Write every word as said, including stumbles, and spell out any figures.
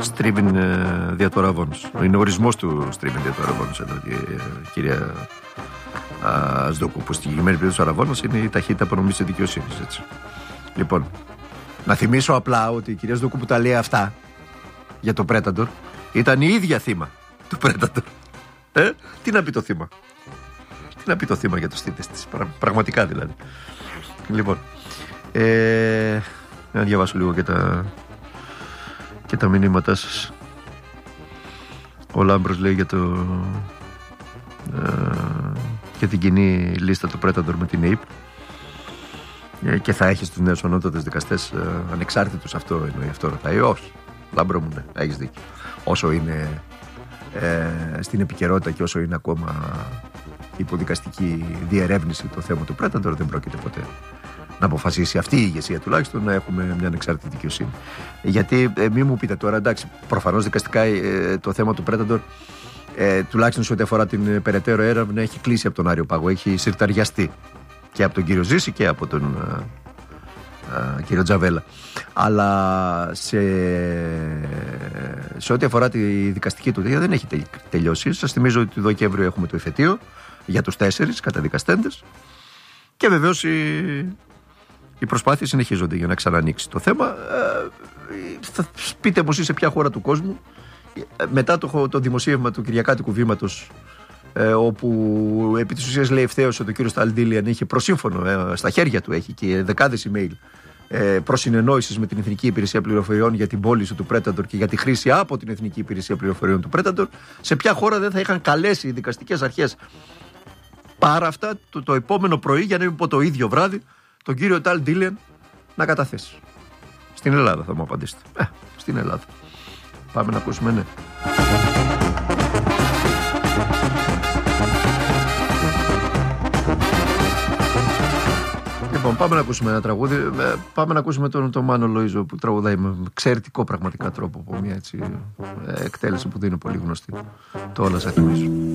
streaming δια του αραβώνος. Είναι ο ορισμός του streaming δια του αραβώνος εδώ, κυρία Σδούκου, που στη συγκεκριμένη περίπτωση του αραβώνος είναι η ταχύτητα απονομής της δικαιοσύνης. Έτσι. Λοιπόν, να θυμίσω απλά ότι η κυρία Σδούκου που τα λέει αυτά για το Predator ήταν η ίδια θύμα του Predator. Ε, τι να πει το θύμα. Τι να πει το θύμα για τους θύτες της. Πραγματικά δηλαδή. Λοιπόν, ε, να διαβάσω λίγο και τα, και τα μηνύματά σας. Ο Λάμπρος λέει για το ε, για την κοινή λίστα του Predator με την ΕΙΠ ε, και θα έχει στους νέους ανώτατες δικαστές ε, ανεξάρτητους. Αυτό εννοεί, αυτό ρωτάει. Όχι, Λάμπρο μου, ναι, έχεις δίκιο. Όσο είναι ε, στην επικαιρότητα και όσο είναι ακόμα υποδικαστική διερεύνηση το θέμα του Predator, δεν πρόκειται ποτέ να αποφασίσει αυτή η ηγεσία τουλάχιστον να έχουμε μια ανεξάρτητη δικαιοσύνη. Γιατί ε, μη μου πείτε τώρα, εντάξει, προφανώς δικαστικά ε, το θέμα του Predator ε, τουλάχιστον σε ό,τι αφορά την ε, περαιτέρω έρευνα έχει κλείσει από τον Άριο Πάγο, έχει συρταριαστεί και από τον κύριο Ζήση και από τον ε, ε, κύριο Τζαβέλα. Αλλά σε, σε ό,τι αφορά τη δικαστική του δεν έχει τελειώσει. Σας θυμίζω ότι το Δεκέμβριο έχουμε το εφετείο για τους τέσσερις καταδικαστέντες και βεβαίως οι, οι προσπάθειες συνεχίζονται για να ξανανοίξει το θέμα. Ε, θα πείτε μου εσείς σε ποια χώρα του κόσμου μετά το, το δημοσίευμα του Κυριακάτικου Βήματος ε, όπου επί της ουσίας λέει ευθέως ότι ο κύριος Ταλντίλιαν είχε προσύμφωνο ε, στα χέρια του, έχει και δεκάδες email ε, προς συνεννόησης με την Εθνική Υπηρεσία Πληροφοριών για την πώληση του Predator και για τη χρήση από την Εθνική Υπηρεσία Πληροφοριών του Predator, σε ποια χώρα δεν θα είχαν καλέσει οι δικαστικές αρχές πάρα αυτά το, το επόμενο πρωί, για να μην πω το ίδιο βράδυ, τον κύριο Ταλντίλιαν να καταθέσει. Στην Ελλάδα θα μου απαντήσετε. Ε, στην Ελλάδα. Πάμε να ακούσουμε, ναι. Λοιπόν, πάμε να ακούσουμε ένα τραγούδι. Πάμε να ακούσουμε τον, τον Μάνο Λοΐζο που τραγουδάει με εξαιρετικό πραγματικά τρόπο από μια έτσι, εκτέλεση που δεν είναι πολύ γνωστή. Το όλα σας θυμίζω.